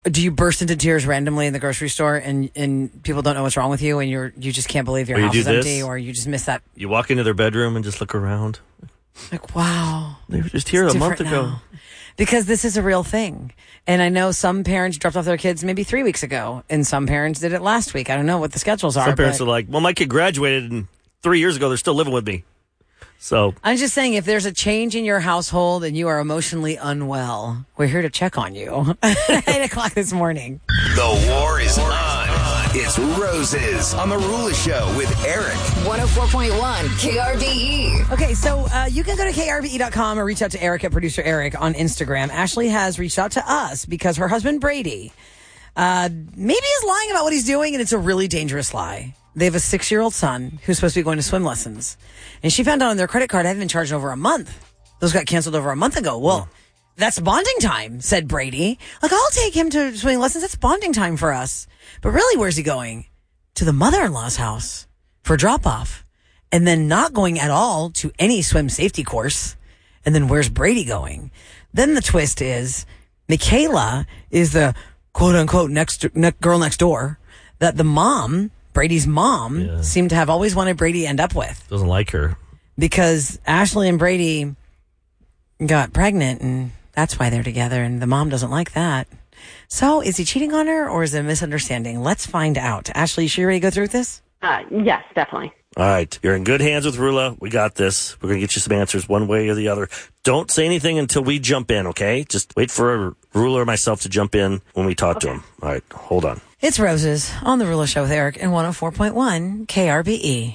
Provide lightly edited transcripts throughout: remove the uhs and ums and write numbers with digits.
Do you burst into tears randomly in the grocery store and people don't know what's wrong with you and you just can't believe your house is empty, or you just miss that? You walk into their bedroom and just look around. Like, wow. They were just here a month ago. Now. Because this is a real thing. And I know some parents dropped off their kids maybe 3 weeks ago, and some parents did it last week. I don't know what the schedules are. Some parents are like, well, my kid graduated and 3 years ago, they're still living with me. So I'm just saying, if there's a change in your household and you are emotionally unwell, we're here to check on you. 8 o'clock this morning. The war is on. It's Roses on The Rula Show with Eric. 104.1 KRBE. Okay, so you can go to krbe.com or reach out to Eric at Producer Eric on Instagram. Ashley has reached out to us because her husband Brady maybe is lying about what he's doing, and it's a really dangerous lie. They have a 6-year-old son who's supposed to be going to swim lessons. And she found out on their credit card, I haven't been charged over a month. Those got canceled over a month ago. Well, that's bonding time, said Brady. Like, I'll take him to swimming lessons. That's bonding time for us. But really, where's he going? To the mother-in-law's house for drop-off. And then not going at all to any swim safety course. And then where's Brady going? Then the twist is, Michaela is the quote-unquote girl next door that the mom... Brady's mom seemed to have always wanted Brady to end up with. Doesn't like her. Because Ashley and Brady got pregnant, and that's why they're together, and the mom doesn't like that. So is he cheating on her, or is it a misunderstanding? Let's find out. Ashley, you ready to go through with this? Yes, definitely. All right. You're in good hands with Rula. We got this. We're going to get you some answers one way or the other. Don't say anything until we jump in, okay? Just wait for Rula or myself to jump in when we talk to him. All right. Hold on. It's Roses on The Rula Show with Eric and 104.1 KRBE.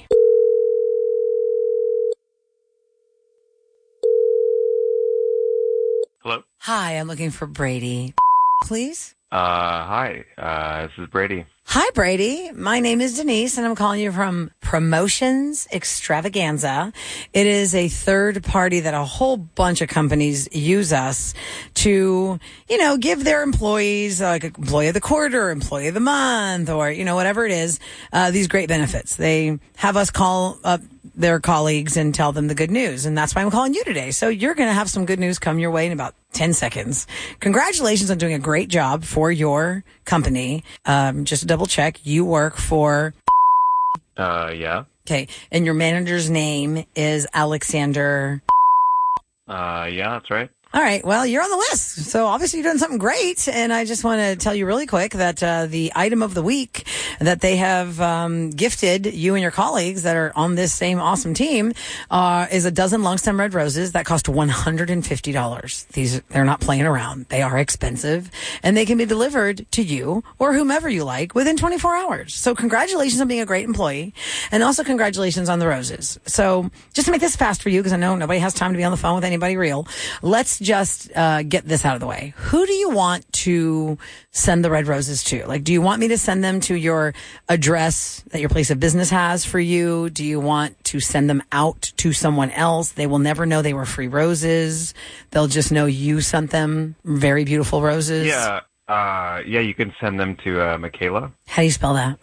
Hello? Hi, I'm looking for Brady. Please? Hi. This is Brady. Hi, Brady. My name is Denise, and I'm calling you from Promotions Extravaganza. It is a third party that a whole bunch of companies use us to, give their employees, like Employee of the Quarter, Employee of the Month, or, whatever it is, these great benefits. They have us call up their colleagues and tell them the good news. And that's why I'm calling you today. So you're going to have some good news come your way in about 10 seconds. Congratulations on doing a great job for your company. Just to double check, you work for... Yeah. Okay. And your manager's name is Alexander... Yeah, that's right. All right. Well, you're on the list. So obviously you're doing something great. And I just want to tell you really quick that the item of the week that they have gifted you and your colleagues that are on this same awesome team is a dozen long stem red roses that cost $150. They're not playing around. They are expensive, and they can be delivered to you or whomever you like within 24 hours. So congratulations on being a great employee, and also congratulations on the roses. So just to make this fast for you, because I know nobody has time to be on the phone with anybody real, let's just get this out of the way. Who do you want to send the red roses to? Like, do you want me to send them to your address that your place of business has for you? Do you want to send them out to someone else? They will never know they were free roses. They'll just know you sent them very beautiful roses. Yeah. You can send them to Michaela. How do you spell that?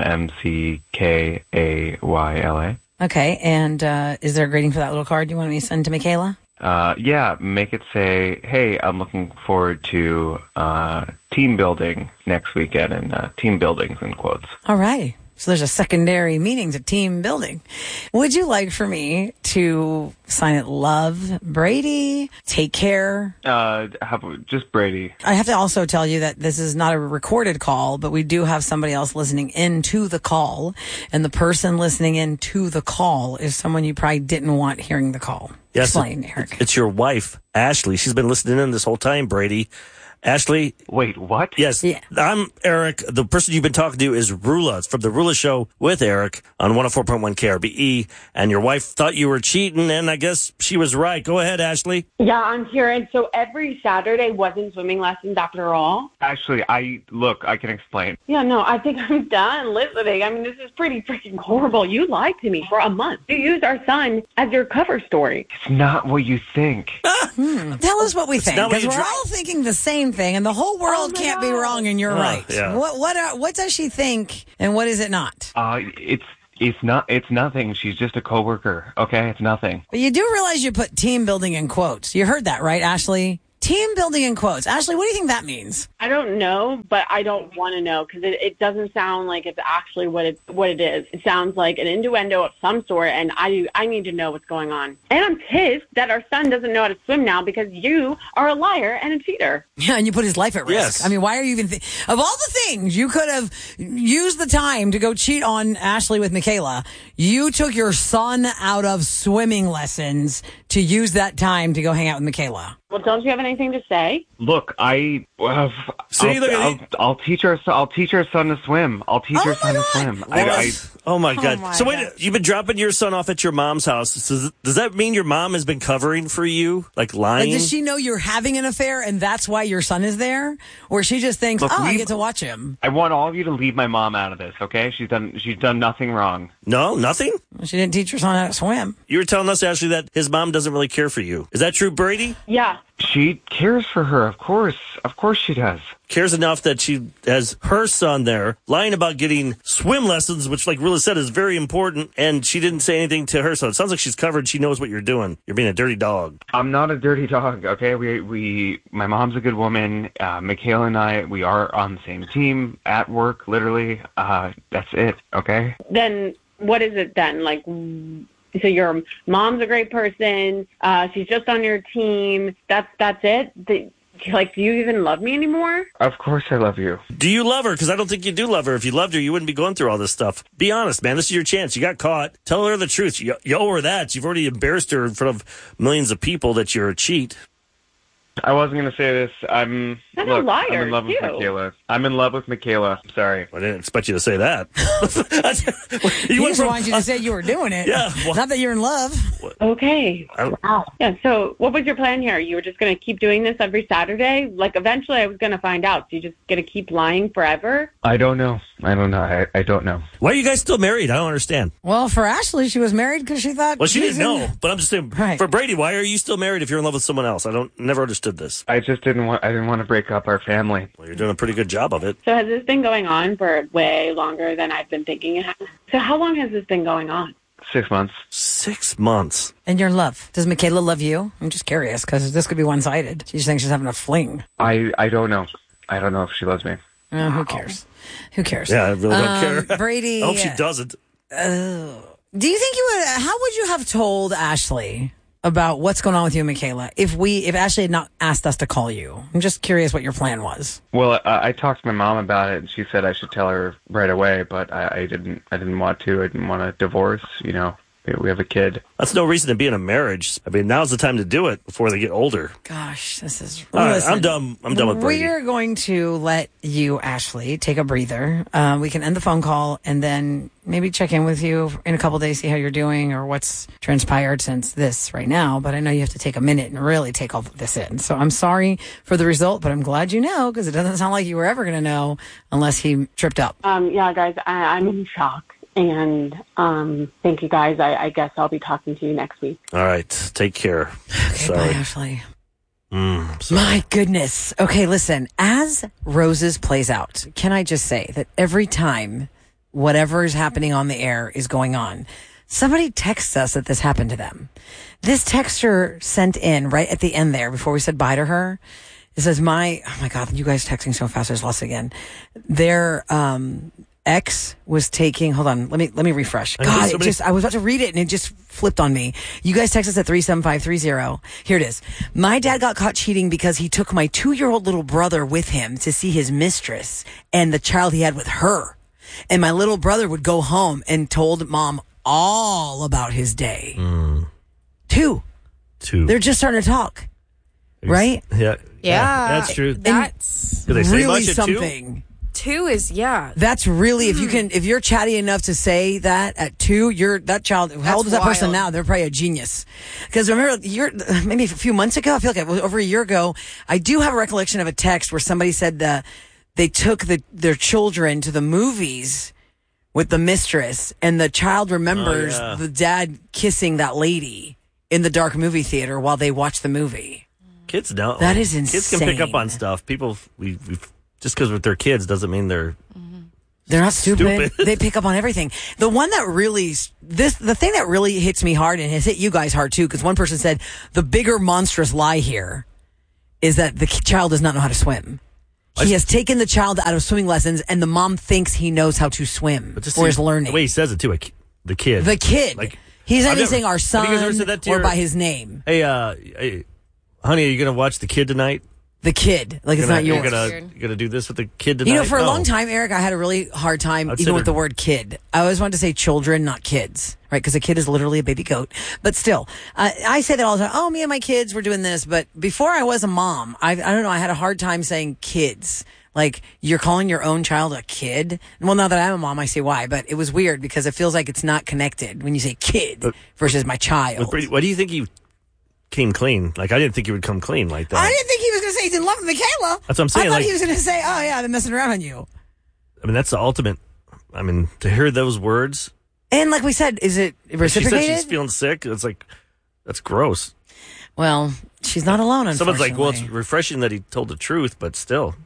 Mckayla. Okay. And is there a greeting for that little card you want me to send to Michaela? Yeah, make it say, hey, I'm looking forward to team building next weekend, and team buildings in quotes. All right. So there's a secondary meaning to team building. Would you like for me to sign it Love Brady? Take care? Just Brady. I have to also tell you that this is not a recorded call, but we do have somebody else listening in to the call. And the person listening in to the call is someone you probably didn't want hearing the call. Yes, explain, Eric. It's your wife, Ashley. She's been listening in this whole time, Brady. Ashley. Wait, what? Yes. Yeah. I'm Eric. The person you've been talking to is Rula. It's from the Rula Show with Eric on 104.1 KRBE. And your wife thought you were cheating, and I guess she was right. Go ahead, Ashley. Yeah, I'm here. And so every Saturday wasn't swimming lessons after all? Actually, I can explain. Yeah, no, I think I'm done listening. I mean, this is pretty freaking horrible. You lied to me for a month. You used our son as your cover story. It's not what you think. Tell us what we think, because we're all thinking the same thing, and the whole world can't be wrong, and you're right. Yeah. What does she think, and what is it not? It's nothing. She's just a coworker. Okay, it's nothing. But you do realize you put team building in quotes. You heard that, right, Ashley? Team building in quotes. Ashley, what do you think that means? I don't know, but I don't want to know because it doesn't sound like it's actually what it is. It sounds like an innuendo of some sort, and I need to know what's going on. And I'm pissed that our son doesn't know how to swim now because you are a liar and a cheater. Yeah, and you put his life at risk. Yes. I mean, why are you even of all the things you could have used the time to go cheat on Ashley with Michaela, you took your son out of swimming lessons to use that time to go hang out with Michaela. Well, don't you have anything to say? Look, See, look at I'll teach her son to swim. I'll teach her son to swim. Oh my God! my So wait, God. you've been dropping your son off at your mom's house. Does that mean your mom has been covering for you, like lying? Like, does she know you're having an affair and that's why your son is there? Or she just thinks, Look, I get to watch him? I want all of you to leave my mom out of this, okay? She's done nothing wrong. No, nothing. She didn't teach her son how to swim. You were telling us, Ashley, that his mom doesn't really care for you. Is that true, Brady? Yeah. She cares for her, of course. Of course she does. Cares enough that she has her son there lying about getting swim lessons, which, like Rula said, is very important, and she didn't say anything to her son. It sounds like she's covered. She knows what you're doing. You're being a dirty dog. I'm not a dirty dog, okay? My mom's a good woman. Michaela and I, we are on the same team at work, literally. That's it, okay? Then what is it then? Like, so your mom's a great person. She's just on your team. That's it? Do you even love me anymore? Of course I love you. Do you love her? Because I don't think you do love her. If you loved her, you wouldn't be going through all this stuff. Be honest, man. This is your chance. You got caught. Tell her the truth. You owe her that. You've already embarrassed her in front of millions of people that you're a cheat. I wasn't going to say this. I'm a liar, I'm in love with too. Michaela. I'm in love with Michaela. I'm sorry. I didn't expect you to say that. He just wanted you to say you were doing it. Yeah, well- Not that you're in love. Okay. Wow. Yeah, so what was your plan here? You were just going to keep doing this every Saturday? Like, eventually I was going to find out. So you just going to keep lying forever? I don't know. I don't know. Why are you guys still married? I don't understand. Well, for Ashley, she was married because she thought. Well, she was didn't in- know, but I'm just saying, Right. for Brady, why are you still married if you're in love with someone else? Never understood this. I didn't want to break up our family. Well, you're doing a pretty good job of it. So has this been going on for way longer than I've been thinking it has? So how long has this been going on? 6 months. 6 months. And your love. Does Michaela love you? I'm just curious because this could be one-sided. She just thinks she's having a fling. I don't know. I don't know if she loves me. Who cares? Who cares? Yeah, I really don't care. Brady. I hope she doesn't. Do you think you would? How would you have told Ashley about what's going on with you and Michaela if Ashley had not asked us to call you? I'm just curious what your plan was. Well, I talked to my mom about it, and she said I should tell her right away, but I didn't want to. I didn't want to divorce, you know. We have a kid. That's no reason to be in a marriage. I mean, now's the time to do it before they get older. Gosh, this is. All right, Listen, I'm done with Brady. We're going to let you, Ashley, take a breather. We can end the phone call and then maybe check in with you in a couple days, see how you're doing or what's transpired since this right now. But I know you have to take a minute and really take all this in. So I'm sorry for the result, but I'm glad you know because it doesn't sound like you were ever going to know unless he tripped up. Yeah, guys, I'm in shock. And thank you, guys. I guess I'll be talking to you next week. All right. Take care. Okay, Sorry. bye, Ashley. Sorry. My goodness. Okay, listen, as Roses plays out, can I just say that every time whatever is happening on the air is going on, somebody texts us that this happened to them. This texter sent in right at the end there before we said bye to her. It says, oh my God, you guys texting so fast. There's lost again. Their, ex was taking, hold on, let me refresh. God, I was about to read it and it just flipped on me. You guys text us at 37530. Here it is. My dad got caught cheating because he took my 2-year-old little brother with him to see his mistress and the child he had with her. And my little brother would go home and told mom all about his day. Two. They're just starting to talk. Right? Yeah. That's true. That's Do they say really much at something. 2 is, yeah. That's really, if you're chatty enough to say that at 2, that child, how old is that person wild. now? They're probably a genius. Because remember, maybe a few months ago, I feel like it was over a year ago, I do have a recollection of a text where somebody said that they took their children to the movies with the mistress, and the child remembers the dad kissing that lady in the dark movie theater while they watch the movie. Kids don't. That is Kids can pick up insane. on stuff. People, just because they're kids doesn't mean they're not stupid. They pick up on everything. The one that really, the thing that really hits me hard and has hit you guys hard too, because one person said the bigger monstrous lie here is that the child does not know how to swim. He has taken the child out of swimming lessons, and the mom thinks he knows how to swim or is learning. The way he says it, too, the kid. The kid. Like, he's not even saying our son have you guys ever said that to or your- by his name. Hey, honey, are you going to watch the kid tonight? The kid. Like, it's not yours. You're gonna do this with the kid tonight? For a No. long time, Eric, I had a really hard time even with the word kid. I always wanted to say children, not kids, right? Because a kid is literally a baby goat. But still, I say that all the time. Oh, me and my kids were doing this. But before I was a mom, I don't know, I had a hard time saying kids. Like, you're calling your own child a kid? Well, now that I'm a mom, I see why. But it was weird because it feels like it's not connected when you say kid versus my child. But why do you think he came clean? Like, I didn't think he would come clean like that. I didn't think he was going to say he didn't love Michaela. That's what I'm saying. I thought he was going to say, oh, yeah, they're messing around on you. I mean, that's the ultimate. I mean, to hear those words. And like we said, is it reciprocated? She said she's feeling sick. It's like, that's gross. Well, she's not alone, unfortunately. Someone's like, well, it's refreshing that he told the truth, but still.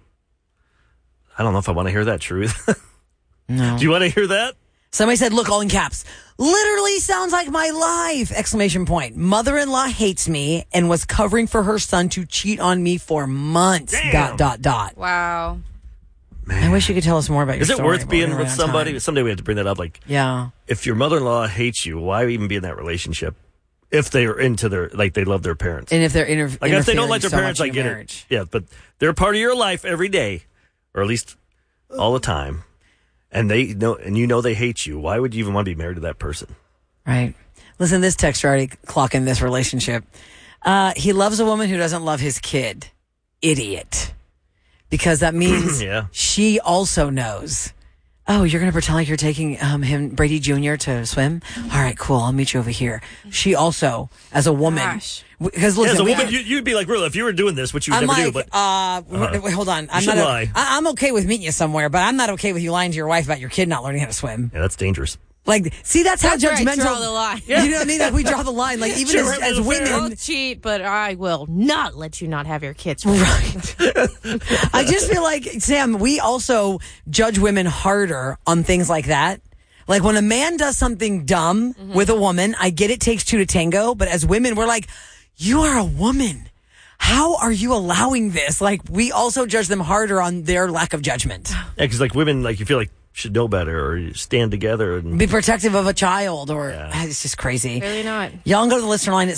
I don't know if I want to hear that truth. No. Do you want to hear that? Somebody said, look, all in caps. Literally sounds like my life! Exclamation point. Mother-in-law hates me and was covering for her son to cheat on me for months. Damn. ... Wow. Man. I wish you could tell us more about your Is it story. worth being but we're with gonna run out of somebody? time. Someday we have to bring that up. Like, Yeah. if your mother-in-law hates you, why even be in that relationship? If they are into they love their parents. And if they're like, if they don't like their so parents, much I in get your marriage. it. Yeah, but they're part of your life every day, or at least all the time. And they know, and you know they hate you. Why would you even want to be married to that person? Right. Listen, this texter already clocking this relationship. He loves a woman who doesn't love his kid. Idiot. Because that means Yeah. she also knows. Oh, you're going to pretend like you're taking him, Brady Jr., to swim? All right, cool. I'll meet you over here. She also, as a woman, Gosh. because Yeah, listen, as a we woman, get- you'd be like, really, if you were doing this, which you would I'm never like, do, but wait, hold on. I'm shouldn't not. lie. I'm okay with meeting you somewhere, but I'm not okay with you lying to your wife about your kid not learning how to swim. yeah, that's dangerous. Like, see, that's how That's where I judgmental. draw the line. You know what I mean? Like, we draw the line. Like, even Sure, as it's women, fair. Don't cheat, but I will not let you not have your kids. right? I just feel like, Sam, we also judge women harder on things like that. Like, when a man does something dumb with a woman, I get it takes two to tango, but as women, we're like, you are a woman. How are you allowing this? Like, we also judge them harder on their lack of judgment. Yeah, because like women, like you feel like should know better or you stand together and Be protective of a child, or it's just crazy. Really not. Y'all can go to the listener line at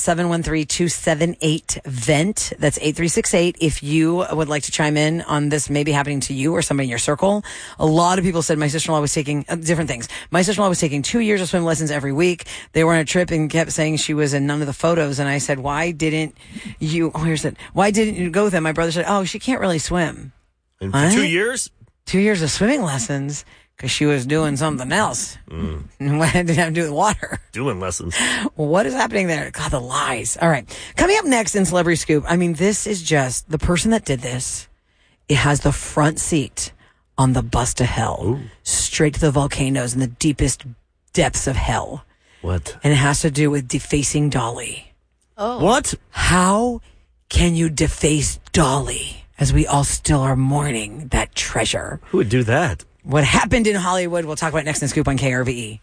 713-278-VENT. That's 8368. If you would like to chime in on this maybe happening to you or somebody in your circle. A lot of people said my sister-in-law was taking different things. My sister-in-law was taking 2 years of swim lessons every week. They were on a trip and kept saying she was in none of the photos. And I said, why didn't you go with them? My brother said, oh, she can't really swim. and for What? 2 years. 2 years of swimming lessons because she was doing something else. What did it have to do with water? Doing lessons. What is happening there? God, the lies. All right. Coming up next in Celebrity Scoop, I mean, this is just the person that did this. It has the front seat on the bus to hell, straight to the volcanoes in the deepest depths of hell. What? And it has to do with defacing Dolly. What? How can you deface Dolly as we all still are mourning that treasure? Who would do that? What happened in Hollywood, we'll talk about next in Scoop on KRVE.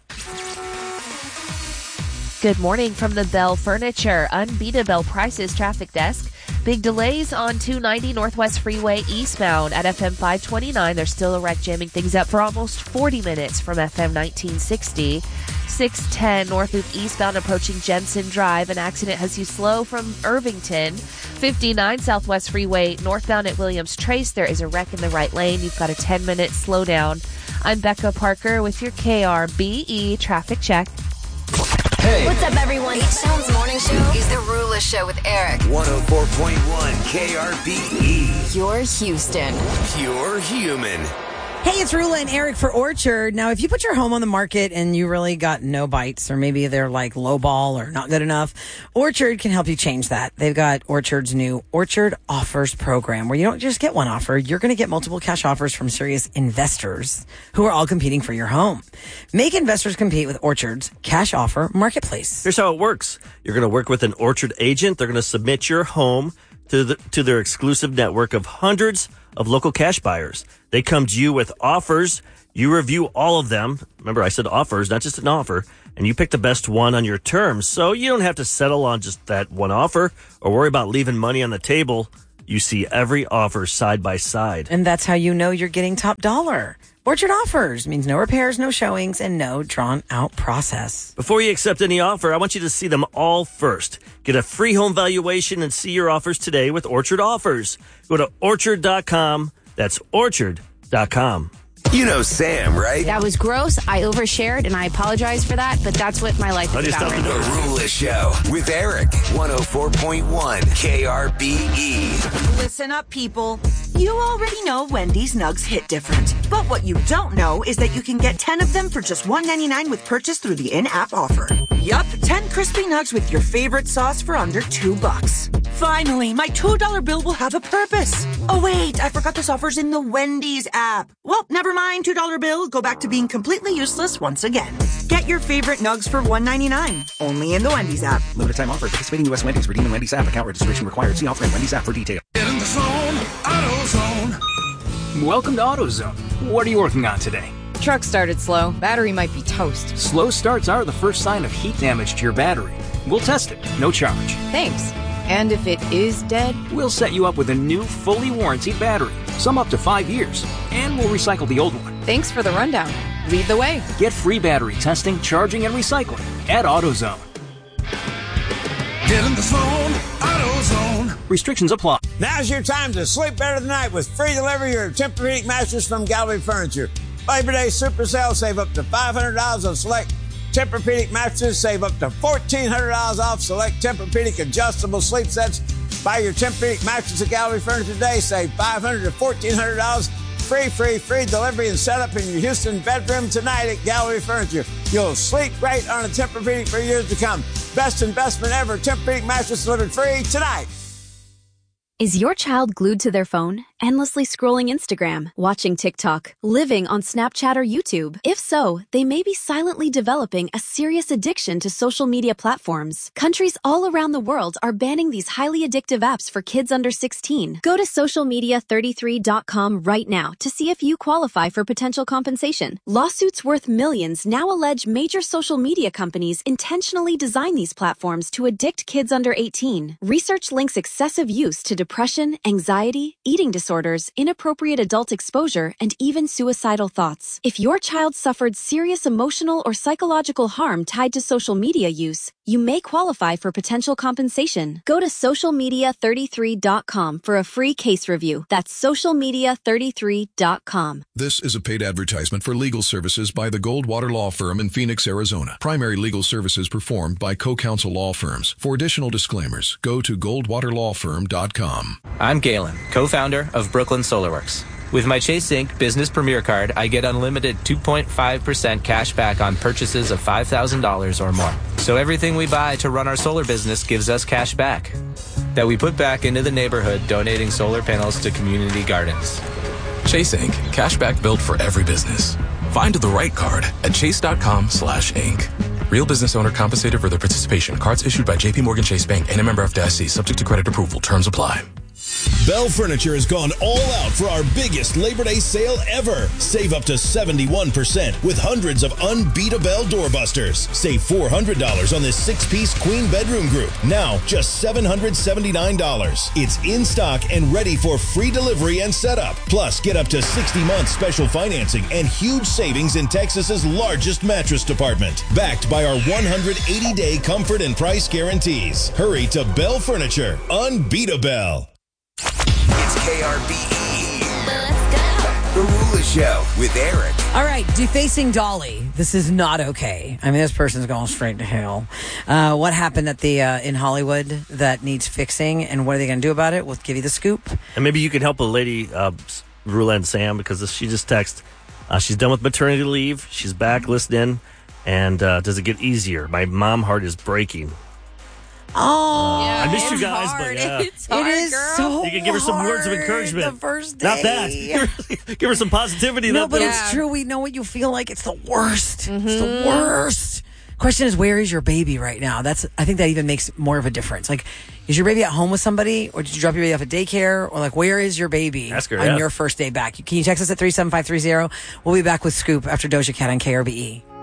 Good morning from the Bell Furniture Unbeatable Prices Traffic Desk. Big delays on 290 Northwest Freeway eastbound at FM 529. There's still a wreck jamming things up for almost 40 minutes from FM 1960. 610 North Loop eastbound approaching Jensen Drive. An accident has you slow from Irvington. 59 Southwest Freeway northbound at Williams Trace. There is a wreck in the right lane. You've got a 10-minute slowdown. I'm Becca Parker with your KRBE traffic check. What's up, everyone? H-Town's morning show is the Rula Show with Eric. 104.1 KRBE. You're Houston. Pure human. Hey, it's Rula and Eric for Orchard. Now, if you put your home on the market and you really got no bites, or maybe they're like low ball or not good enough, Orchard can help you change that. They've got Orchard's new Orchard Offers program, where you don't just get one offer. You're going to get multiple cash offers from serious investors who are all competing for your home. Make investors compete with Orchard's Cash Offer Marketplace. Here's how it works. You're going to work with an Orchard agent. They're going to submit your home to their exclusive network of hundreds of local cash buyers. They come to you with offers. You review all of them. Remember, I said offers, not just an offer. And you pick the best one on your terms. So you don't have to settle on just that one offer or worry about leaving money on the table you see every offer side by side. And that's how you know you're getting top dollar. Orchard Offers means no repairs, no showings, and no drawn-out process. Before you accept any offer, I want you to see them all first. Get a free home valuation and see your offers today with Orchard Offers. Go to Orchard.com. That's Orchard.com. You know Sam, right? That was gross. I overshared, and I apologize for that, but that's what my life is about right The now. Rula Show with Eric, 104.1 KRBE. Listen up, people. You already know Wendy's Nugs hit different. But what you don't know is that you can get 10 of them for just $1.99 with purchase through the in-app offer. Yup, 10 crispy nugs with your favorite sauce for under $2. Finally, my $2 bill will have a purpose. Oh wait, I forgot this offer's in the Wendy's app. Well, never mind, $2 bill. Go back to being completely useless once again. Get your favorite nugs for $1.99. Only in the Wendy's app. Limited time offer. Participating U.S. Wendy's. Redeem in Wendy's app. Account registration required. See offer in Wendy's app for details. Get in the zone. AutoZone. Welcome to AutoZone. What are you working on today? Truck started slow. Battery might be toast. Slow starts are the first sign of heat damage to your battery. We'll test it. No charge. Thanks. And if it is dead? We'll set you up with a new, fully warranted battery. Some up to 5 years. And we'll recycle the old one. Thanks for the rundown. Lead the way. Get free battery testing, charging, and recycling at AutoZone. Get in the zone. AutoZone. Restrictions apply. Now's your time to sleep better tonight with free delivery of Tempur-Pedic mattress from Gallery Furniture. Labor Day Super Sale, save up to $500 on select Tempur-Pedic mattresses, save up to $1,400 off select Tempur-Pedic adjustable sleep sets. Buy your Tempur-Pedic mattress at Gallery Furniture today, save $500 to $1,400. Free delivery and setup in your Houston bedroom tonight at Gallery Furniture. You'll sleep great on a Tempur-Pedic for years to come. Best investment ever. Tempur-Pedic mattress delivered free tonight. Is your child glued to their phone, endlessly scrolling Instagram, watching TikTok, living on Snapchat or YouTube? If so, they may be silently developing a serious addiction to social media platforms. Countries all around the world are banning these highly addictive apps for kids under 16. Go to socialmedia33.com right now to see if you qualify for potential compensation. Lawsuits worth millions now allege major social media companies intentionally design these platforms to addict kids under 18. Research links excessive use to depression, anxiety, eating disorders, inappropriate adult exposure, and even suicidal thoughts. If your child suffered serious emotional or psychological harm tied to social media use, you may qualify for potential compensation. Go to socialmedia33.com for a free case review. That's socialmedia33.com. This is a paid advertisement for legal services by the Goldwater Law Firm in Phoenix, Arizona. Primary legal services performed by co-counsel law firms. For additional disclaimers, go to goldwaterlawfirm.com. I'm Galen, co-founder of Brooklyn SolarWorks. With my Chase Inc. Business Premier Card, I get unlimited 2.5% cash back on purchases of $5,000 or more. So everything we buy to run our solar business gives us cash back that we put back into the neighborhood, donating solar panels to community gardens. Chase Inc. Cashback built for every business. Find the right card at chase.com/Inc. Real business owner compensated for their participation. Cards issued by JP Morgan Chase Bank and a member FDIC. Subject to credit approval. Terms apply. Bell Furniture has gone all out for our biggest Labor Day sale ever. Save up to 71% with hundreds of unbeatable doorbusters. Save $400 on this 6-piece queen bedroom group. Now, just $779. It's in stock and ready for free delivery and setup. Plus, get up to 60 months special financing and huge savings in Texas's largest mattress department. Backed by our 180-day comfort and price guarantees. Hurry to Bell Furniture. Unbeatable. It's KRBE. The Rula Show with Eric. All right, defacing Dolly. This is not okay. I mean, this person's going straight to hell. What happened at the in Hollywood that needs fixing, and what are they going to do about it? We'll give you the scoop. And maybe you can help a lady, Rula and Sam, because she just texted. She's done with maternity leave. She's back listening. And does it get easier? My mom heart is breaking. Oh, I missed you guys, hard. but yeah. It's hard, so you can give her some words of hard encouragement. The first day. Not that. Give her some positivity. No, but it's true. We know what you feel like. It's the worst. It's the worst. Question is, where is your baby right now? I think that even makes more of a difference. Like, is your baby at home with somebody, or did you drop your baby off at daycare, or like, where is your baby Ask her, on your first day back? Can you text us at 37530? We'll be back with Scoop after Doja Cat on KRBE.